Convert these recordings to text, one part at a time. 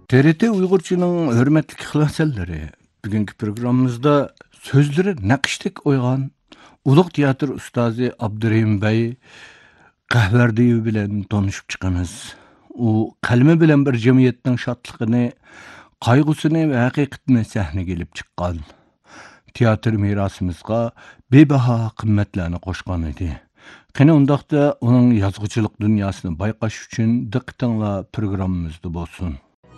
TRT Uyg'urchining hurmatli ixlosonlari. Bugungi programmamizda so'zlari naqshdek o'ygan ulug' teatr ustozi Abdurahim Bey Qahvardiyev bilan tanishib chiqamiz. U qalmi bilan bir jamiyatning shodligini, qayg'usini va haqiqatini sahnaga kelib chiqqan. Teatr merosimizga bebaho qimmatlarni qo'shgan edi. Qani undaqda uning yozuvchilik dunyosini bayqash uchun diqqatinglar programmamizda bo'lsin.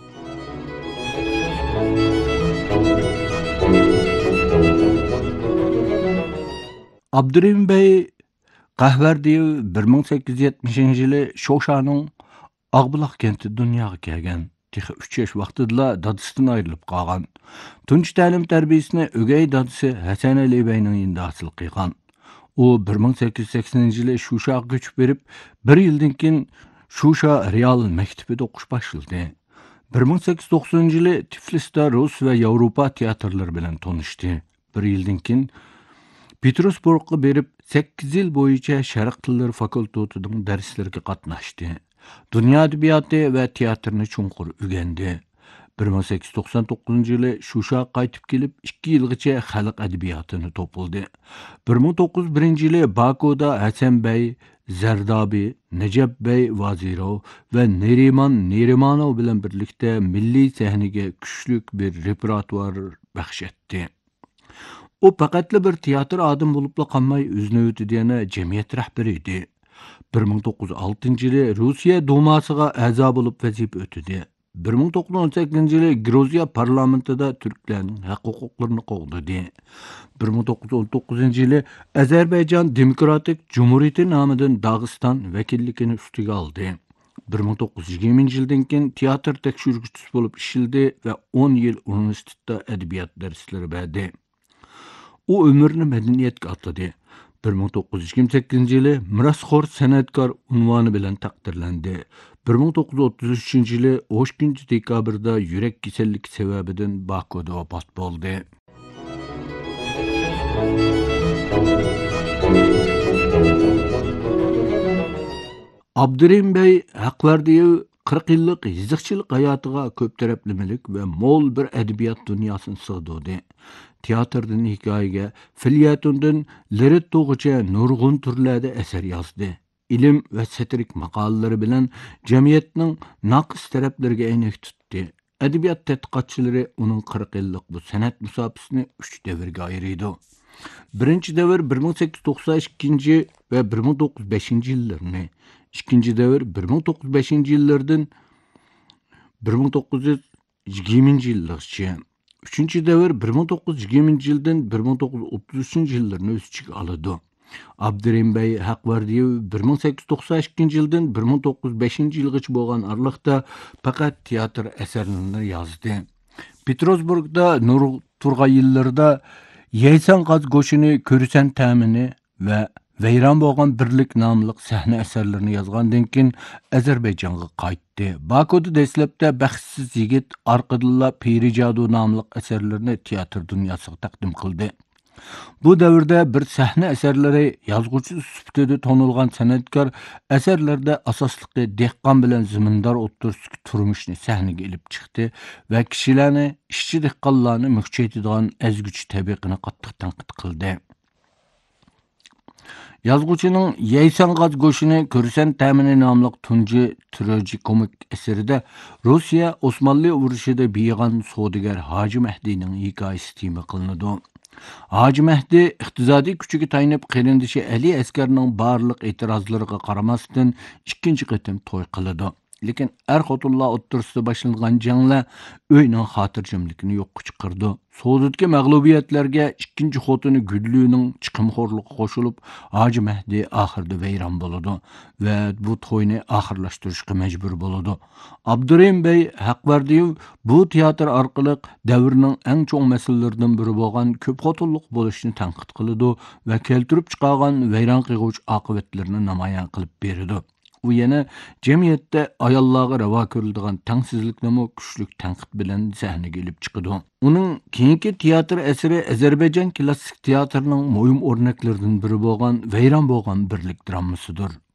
Abdurahim Bey Qahvardiyev 1870-yili Sho'shaning Og'buloq kenti dunyoga kelgan. Texi 3 yosh vaqtida dadisidan ayrilib qolgan. Tunç ta'lim tarbiyasini o'gay dadisi Hasan Ali Beyning yonida hosil qilgan. U 1880-yili Sho'shaga ko'chib berib, 1 yildan keyin Sho'sha Real maktabida o'qish boshladi. 1890-yili Tiflisda Rus va Yevropa teatrlari bilan tanishdi. 1 yildan keyin Petersburgga berib 8 yil bo'yicha Sharq tillari fakultetining darslariga qatnashdi. Dunyo adabiyoti va teatrni chunqur o'rgandi. 1899-yili Sho'shaga qaytib kelib, 2 yilgacha xalq adabiyotini to'pildi. 1901-yili Bakuda Hasan Bey Zardabi, Najab Bey Vazirov va Nerimanov bilan birlikda milliy sahnaga kuchli bir repertuar baxsh etdi. U faqatli bir teatr odim bo'libla qolmay, o'zini o'tidiyana jamiyat rahbari edi. 1906-yili Rossiya Dumasiga a'zo bo'lib vazifa o'tadi. 1918-yili Gruziya parlamentida turklarning haq-huquqlarini qo'g'dadi. 1919-yili Ozarbayjon Demokratik Jumhuriyati nomidan Dog'iston vakilligini ustiga oldi. 1920-yildan keyin teatr tekshiruvchisi bo'lib ishildi va 10 yil universitetda adabiyot darslari berdi. U umrni madaniyatga atadi. 1928-yili Mirosxo'r san'atkor unvoni bilan taqdirlandi. 1933-yili 10-dekabrda yurak kasalligi sababidan Bakuda vafot bo'ldi. Abdurahim Bey Qahvardiyev 40 yillik yiziqchilik hayotiga ko'p taraflamalik va mo'l bir adabiyot dunyosini sig'dirdi. Teatrdan hikoyaga, filyatondan liritto'g'icha nurg'un turlarda asar yozdi. Ilm va satirik maqolalari bilan jamiyatning naqs taraflariga aynak tutdi. Adabiyot tadqiqotchilari uning 40 yillik bu san'at musobaqasini 3 davrga ayirdi. Birinchi davr 1892 va 1905-yillarni, ikkinchi davr 1905-yillardan 1920-yillargacha, uchinchi davr 1920-yildan 1933-yillarni o'z ichiga oladi. Abdurahim Bey Qahvardiyev 1892-yildan 1905-yilgacha bo'lgan aralıqda faqat teatr asarlarini yozdi. Petersburgda Nur turg'ay yillarida Yeysan qaz go'shini ko'rsan ta'mini va Vayron bo'lgan birlik nomli sahna asarlarini yozgandan keyin Ozarbayjonga qaytdi. Bakuda dastlabda Baxtsiz yigit, orqadilla Pirijadu nomli asarlarini teatr dunyosiga taqdim qildi. Bu davrda bir sahna asarlari yozuvchi sifatida tanilgan san'atkor asarlarda asosliqi dehqon bilan zimindor o'ttirishki turmushni sahnaga olib chiqdi va kishilarni, ishchi dehqonlarni muhchaydigan ezguchi tabiqini qattiq tanqid qildi. Yozuvchining Yeysan qaz go'shini ko'rsan ta'mini nomli tunji tragikomik asarida Rossiya Osmonli urushida biygan savdogar Hoji Mahdining hikoyasi tema qilinadi. Hoji Mahdi iqtisodiy kuchiga tayanib qarindishi Ali askarning barliq e'tirozlariga qaramasdan ikkinchi qatim to'y qiladi. Lekin xotinlar o'ttirisida boshlangan janglar uyning xotirjamligini yo'qqa chiqardi. So'dadagi mag'lubiyatlarga ikkinchi xotini Gulluning chiqimxo'rligi qo'shilib, Hoji Mahdi oxirida vayron bo'ladi va bu to'yni oxirlashtirishga majbur bo'ladi. Abdurahim Bey Qahvardiyev bu teatr orqali davrning eng cho'ng masalalaridan biri bo'lgan ko'p xotinlik bo'lishni tanqid qiladi va keltirib chiqargan vayron qiluvchi oqibatlarni namoyon qilib beradi. U yana jamiyatda ayollarga ravo ko'riladigan tengsizlikni kuchli tanqid bilan sahnaga olib chiqadi. Uning keyingi teatr asari Ozarbayjon klassik teatrining muhim o'rnaklaridan biri bo'lgan Vayron bo'lgan birlik dramasidir.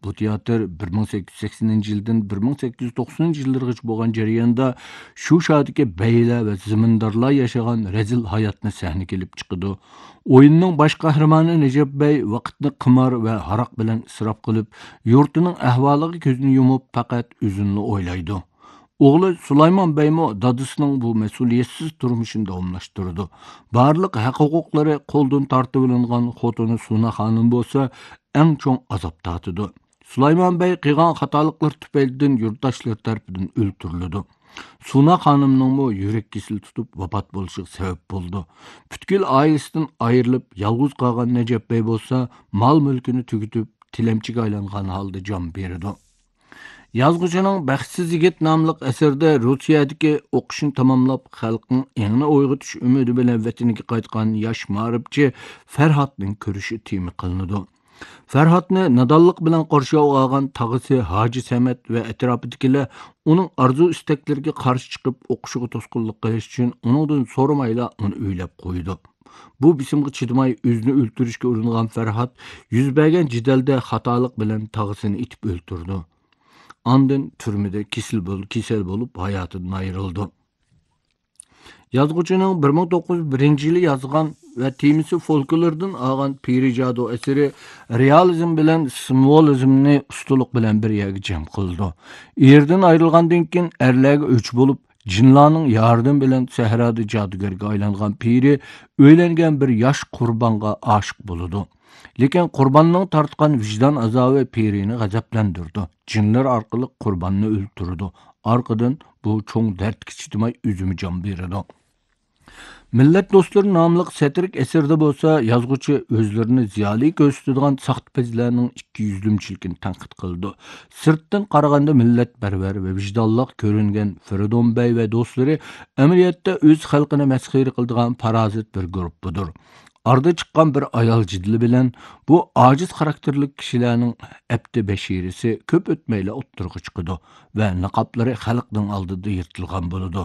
Bu teatr 1880-yildan 1890-yillargacha bo'lgan jarayonda shu shadagi beylar va zimindarlar yashagan rezil hayotni sahnaga kelib chiqadi. O'yinning bosh qahramoni Najab Bey vaqtni qimor va haroq bilan isrof qilib, yurtining ahvoliga ko'zini yumib faqat o'zini o'ylaydi. Oğlu Sulaymon Beymo dadısının bu mesuliyetsiz turmuşunu davamlaştırdı. Barlıq hak-hukukları qo'ldan tartib olingan xotini Suna Hanım bolsa eng cho'ng azob tatıdı. Sulaymon Bey qilgan xatoliklar tufaylidan yurtdoshlar tarafidan o'ltirildi. Suna Hanımның mu yurak kesili tutib vafot bo'lishiga sabab bo'ldi. Butkul oilasidan ayrilib yolg'iz qolgan Najab Bey bolsa mol mulkini tugitib tilamchiga aylangan holda jon berdi. Yazgıcının Bəxtsiz Yigit namlıq əsərdə Rusiyadakı oquşunu tamamlab xalqın yanına oyg'utish umidi bilan vataniga qaytgan yosh ma'rifchi Farhodning ko'rishi temi qilinadi. Farhodni nadonlik bilan qorshab olgan tag'isi Hoji Samat va atrofidagilar uning arzu istaklariga qarshi chiqib o'qishiga to'sqinlik qilish uchun uningdan so'ramayla uni o'ylab qo'ydi. Bu bisimga chidamay o'zini o'ltirishga uringan Farhod yuz bergan jidalda xatolik bilan tag'isini itib o'ltirdi. Andın türmede kesel bolup hayatından ayrıldı. Yazgıcının 1901 yazgan ve temisi folklordan algan Pirijado eseri realizm bilen simvolizmni ustalık bilen bir yerge cem kıldı. Yerden ayrılgandan keyin erlerge öç bolup jinlarning yardım bilen sahrada jadugarga aylangan Piri o'ylangan bir yosh qurbonga oshiq bo'ladi. Lekin qurbonning tortgan vijdon azobi Pirini g'azablantirdi. Jinlar orqali qurbonni o'ldirdi. Orqadan bu cho'ng dardga chidamay o'zimi jon berdi. Millat do'stlari nomli satirik asarda bo'lsa, yozuvchi o'zlarini ziyoli ko'rsatadigan saxtpazlarning ikkiyuzlimchiligini tanqid qildi. Sirtdan qaraganda millatparvar va vijdonliq ko'ringan Firidon Bey va do'stlari amaliyotda o'z xalqini masxira qiladigan parazit bir guruhdir. Arda chiqqan bir ayol jidli bilan bu ojiz xarakterli kishilarning abdi bashirisi ko'p o'tmayla o'ttirg'i chiqadi va niqoblari xalqning oldida yirtilgan bo'ladi.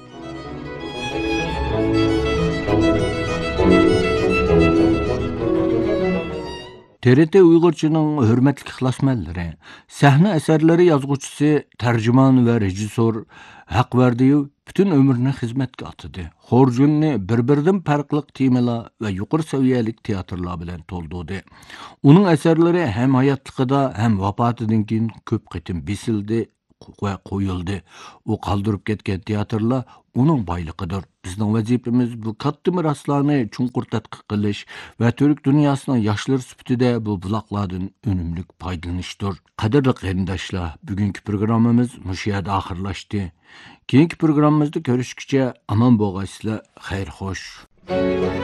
TRT Uyg'urchaning hurmatli ixlosmandlari, sahna asarlari yozuvchisi, tarjimon va rejissor Haqverdiyev bütün ömrünü xizmatga atadi. Xorjunni bir-biridan farqli temalar va yuqori saviyalik teatrlar bilan to'ldirdi. Uning asarlari ham hayotligida ham vafotidan keyin ko'p qitim besildi va qo'yildi. U qoldirib ketgan teatrlar uning boyligidir. Bizning vazifamiz bu katta miroslarni chunqur tadqiq qilish va Türk dunyosining yoshlar sifatida bu buloqlardan unumli foydalanishdir. Qadrli qarindoshlar, bugungi programmamiz mushu yerda oxirlashdi. Keyingi programmamizda ko'rishguncha omon bo'lg'aysizlar, xayr xo'sh.